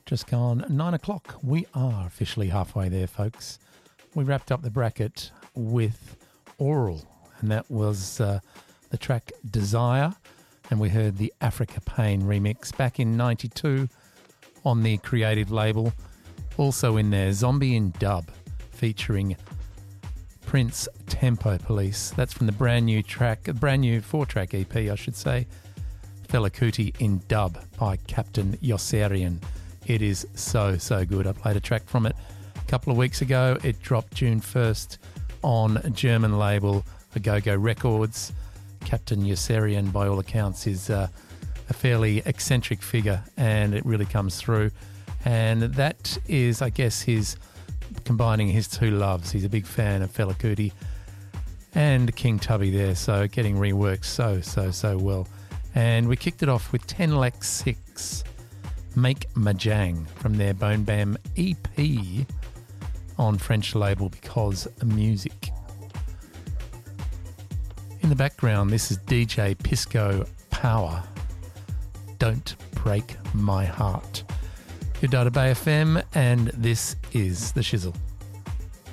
Just gone 9 o'clock. We are officially halfway there, folks. We wrapped up the bracket with Oral, and that was the track Desire, and we heard the Africa Pain remix back in 92 on the Creative label. Also in there, Zombie in Dub, featuring Prince Tempo Police. That's from the brand new 4-track EP, I should say, Fela Kuti in Dub by Captain Yossarian. It is so, so good. I played a track from it a couple of weeks ago. It dropped June 1st on a German label, Go Records. Captain Yossarian, by all accounts, is a fairly eccentric figure, and it really comes through. And that is, I guess, his combining his two loves. He's a big fan of Fela Kuti and King Tubby there, so getting reworked so well. And we kicked it off with 10 Lex 6, Make Majang, from their Bone Bam EP on French label Because Music. In the background, this is DJ Pisco Power, Don't Break My Heart. You're Data Bay FM, and this is The Shizzle.